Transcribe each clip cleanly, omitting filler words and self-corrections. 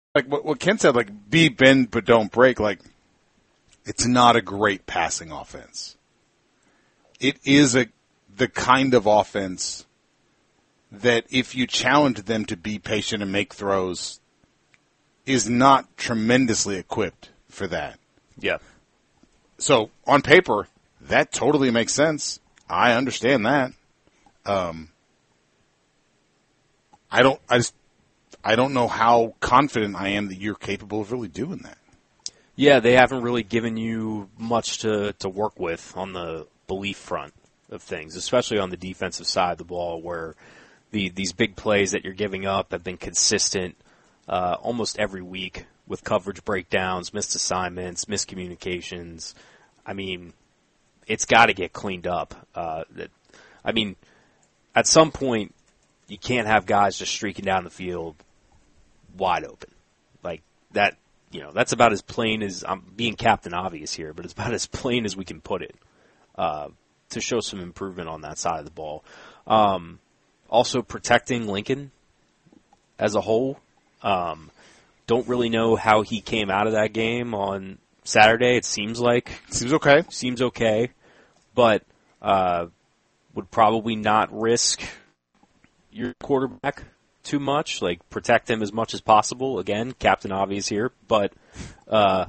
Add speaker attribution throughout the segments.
Speaker 1: like what Ken said, like be bend but don't break. Like it's not a great passing offense. It is the kind of offense that if you challenge them to be patient and make throws, is not tremendously equipped for that.
Speaker 2: Yeah.
Speaker 1: So on paper, that totally makes sense. I understand that. I don't know how confident I am that you're capable of really doing that.
Speaker 2: Yeah, they haven't really given you much to work with on the belief front of things, especially on the defensive side of the ball, where these big plays that you're giving up have been consistent almost every week with coverage breakdowns, missed assignments, miscommunications. I mean, it's got to get cleaned up. I mean, at some point, you can't have guys just streaking down the field wide open. Like that, that's about as plain as, I'm being Captain Obvious here, but it's about as plain as we can put it to show some improvement on that side of the ball. Also protecting Lincoln as a whole. Don't really know how he came out of that game on Saturday. It seems okay. Seems okay, but would probably not risk your quarterback too much. Like protect him as much as possible. Again, Captain Obvious here, but I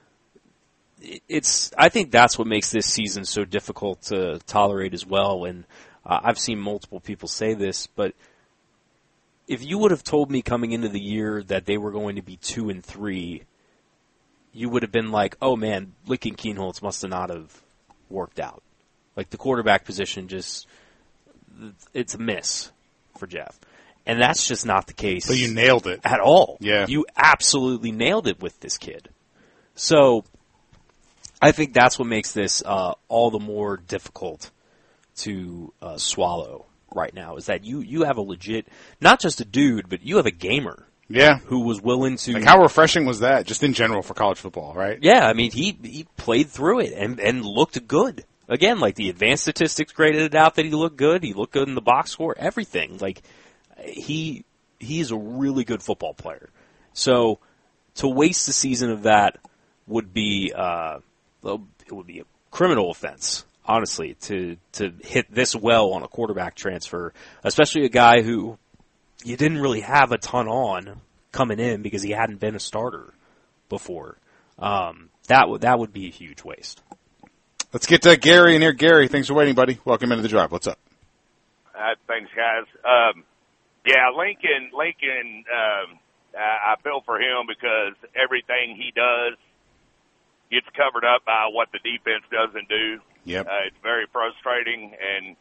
Speaker 2: think that's what makes this season so difficult to tolerate as well. And I've seen multiple people say this, but if you would have told me coming into the year that they were going to be 2-3, you would have been like, oh man, Lincoln Kienholz must have not have worked out. Like the quarterback position it's a miss for Jeff. And that's just not the case.
Speaker 1: But you nailed it.
Speaker 2: At all.
Speaker 1: Yeah.
Speaker 2: You absolutely nailed it with this kid. So I think that's what makes this all the more difficult to swallow right now, is that you have a legit, not just a dude, but you have a gamer.
Speaker 1: Yeah.
Speaker 2: Who was willing to.
Speaker 1: Like how refreshing was that, just in general for college football, right?
Speaker 2: Yeah, I mean, he played through it and looked good. Again, like the advanced statistics graded it out that he looked good. He looked good in the box score, everything. Like he's a really good football player. So to waste the season of that would be it would be a criminal offense, honestly, to hit this well on a quarterback transfer, especially a guy who you didn't really have a ton on coming in because he hadn't been a starter before. That would be a huge waste.
Speaker 1: Let's get to Gary in here. Gary, thanks for waiting, buddy. Welcome into the drive. What's up?
Speaker 3: Thanks, guys. Lincoln, I feel for him because everything he does gets covered up by what the defense doesn't do.
Speaker 1: Yep.
Speaker 3: It's very frustrating, and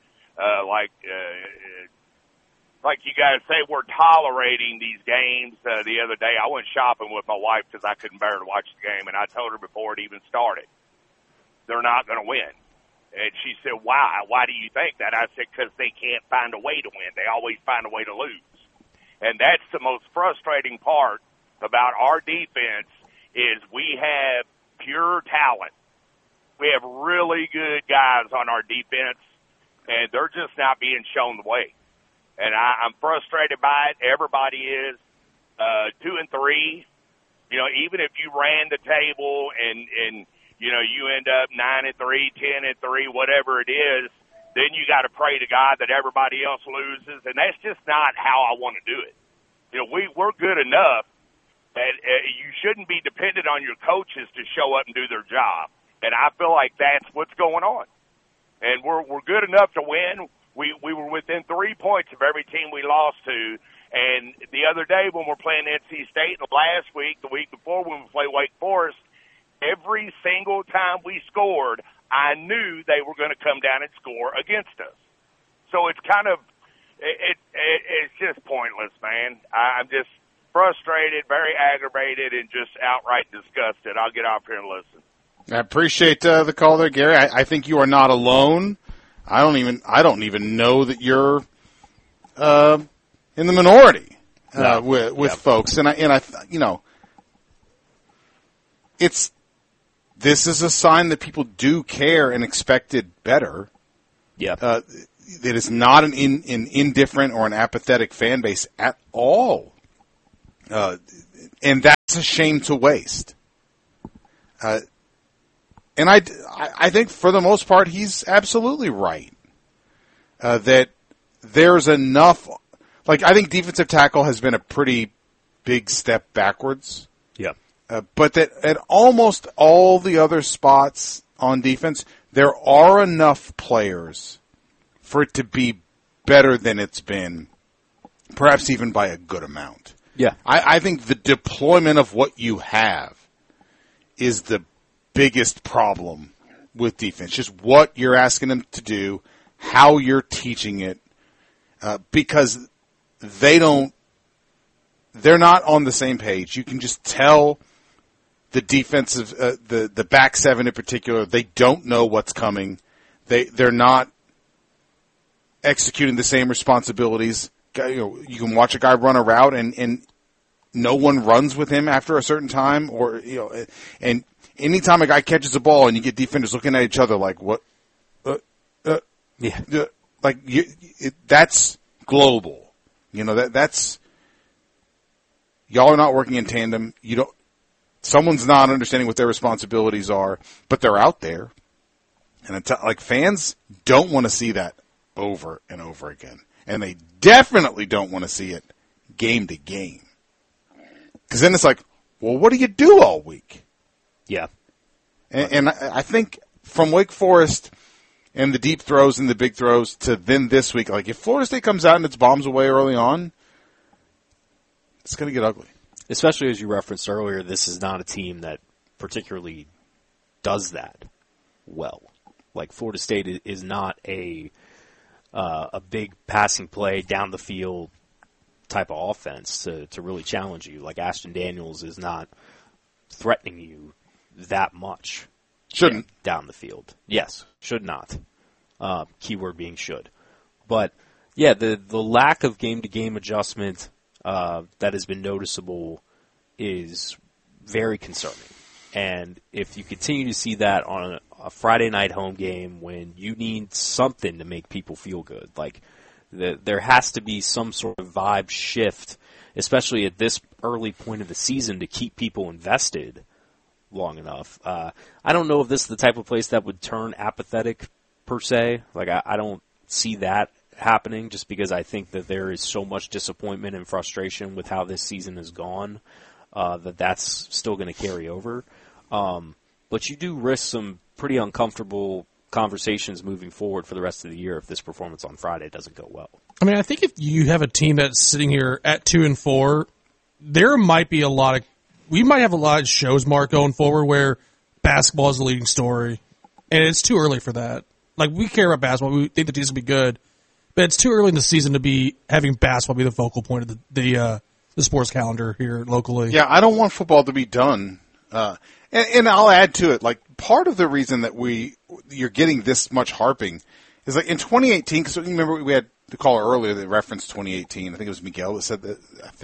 Speaker 3: like you guys say, we're tolerating these games. The other day, I went shopping with my wife because I couldn't bear to watch the game, and I told her before it even started, they're not going to win. And she said, why? Why do you think that? I said, because they can't find a way to win. They always find a way to lose. And that's the most frustrating part about our defense is we have pure talent. We have really good guys on our defense, and they're just not being shown the way. And I'm frustrated by it. Everybody is 2-3. Even if you ran the table and you end up 9-3, 10-3, whatever it is, then you got to pray to God that everybody else loses, and that's just not how I want to do it. We're good enough that you shouldn't be dependent on your coaches to show up and do their job, and I feel like that's what's going on. And we're good enough to win. We were within 3 points of every team we lost to, and the other day when we're playing NC State, and last week, the week before when we played Wake Forest, every single time we scored, I knew they were going to come down and score against us. So it's kind of, it's just pointless, man. I'm just frustrated, very aggravated, and just outright disgusted. I'll get off here and listen.
Speaker 1: I appreciate the call there, Gary. I think you are not alone. I don't even know that you're in the minority with folks, and I this is a sign that people do care and expected better.
Speaker 2: Yeah.
Speaker 1: That is not an indifferent or an apathetic fan base at all. And that's a shame to waste. And I think for the most part, he's absolutely right. That there's enough, like, I think defensive tackle has been a pretty big step backwards.
Speaker 2: Yeah.
Speaker 1: But that at almost all the other spots on defense, there are enough players for it to be better than it's been, perhaps even by a good amount.
Speaker 2: Yeah.
Speaker 1: I think the deployment of what you have is the biggest problem with defense. Just what you're asking them to do, how you're teaching it, because they're not on the same page. You can just tell the defensive, the back seven in particular, they don't know what's coming. They're not executing the same responsibilities. You can watch a guy run a route and no one runs with him after a certain time, and anytime a guy catches a ball and you get defenders looking at each other like, what? That's global. That's, y'all are not working in tandem. Someone's not understanding what their responsibilities are, but they're out there. And fans don't want to see that over and over again. And they definitely don't want to see it game to game. Because then it's like, well, what do you do all week?
Speaker 2: Yeah.
Speaker 1: And I think from Wake Forest and the deep throws and the big throws to then this week, like if Florida State comes out and it's bombs away early on, it's going to get ugly.
Speaker 2: Especially as you referenced earlier, this is not a team that particularly does that well. Like Florida State is not a big passing play down the field type of offense to really challenge you. Like Ashton Daniels is not threatening you that much.
Speaker 1: Shouldn't.
Speaker 2: Down the field. Yes, should not. Keyword being should. But, yeah, the lack of game-to-game adjustment that has been noticeable is very concerning. And if you continue to see that on a Friday night home game when you need something to make people feel good, like there has to be some sort of vibe shift, especially at this early point of the season, to keep people invested long enough. I don't know if this is the type of place that would turn apathetic per se. Like I don't see that happening just because I think that there is so much disappointment and frustration with how this season has gone that's still going to carry over. But you do risk some pretty uncomfortable conversations moving forward for the rest of the year if this performance on Friday doesn't go well.
Speaker 4: I mean, I think if you have a team that's sitting here at 2-4, there might be we might have a lot of shows, Mark, going forward where basketball is the leading story, and it's too early for that. Like, we care about basketball. We think the team's going to be good, but it's too early in the season to be having basketball be the focal point of the sports calendar here locally.
Speaker 1: Yeah, I don't want football to be done. And I'll add to it, like, part of the reason that you're getting this much harping is, like, in 2018, because remember we had the caller earlier that referenced 2018. I think it was Miguel that said that,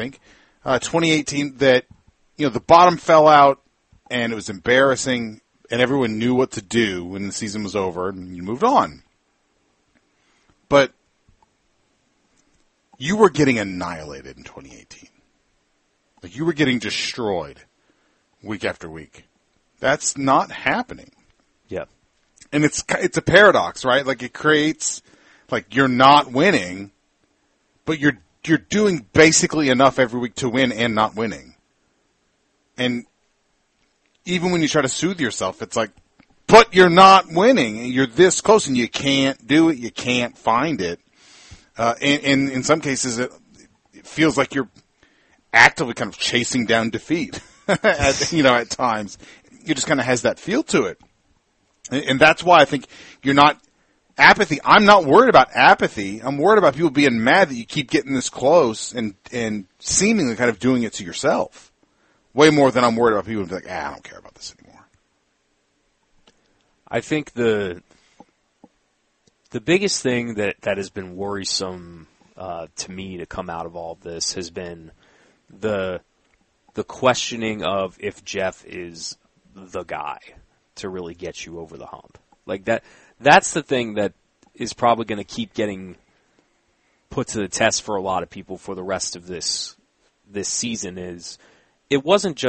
Speaker 1: 2018, that, the bottom fell out and it was embarrassing and everyone knew what to do when the season was over and you moved on. But you were getting annihilated in 2018. Like, you were getting destroyed week after week. That's not happening.
Speaker 2: Yeah.
Speaker 1: And it's a paradox, right? Like, it creates, like, you're not winning, but you're doing basically enough every week to win and not winning. And even when you try to soothe yourself, it's like, but you're not winning. You're this close and you can't do it. You can't find it. And in some cases, it feels like you're actively kind of chasing down defeat at times. It just kind of has that feel to it. And that's why I think you're not apathy. I'm not worried about apathy. I'm worried about people being mad that you keep getting this close and seemingly kind of doing it to yourself. Way more than I'm worried about people being like, I don't care about this anymore.
Speaker 2: I think the biggest thing that has been worrisome to me to come out of all of this has been the questioning of if Jeff is the guy to really get you over the hump. Like that's the thing that is probably going to keep getting put to the test for a lot of people for the rest of this this season is it wasn't just